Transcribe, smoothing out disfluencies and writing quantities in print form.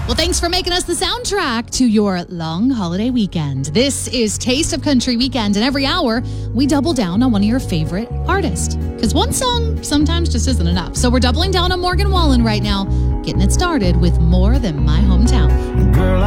Well, thanks for making us the soundtrack to your long holiday weekend. This is Taste of Country Weekend, and every hour we double down on one of your favorite artists. Because one song sometimes just isn't enough. So we're doubling down on Morgan Wallen right now, getting it started with More Than My Hometown. Girl,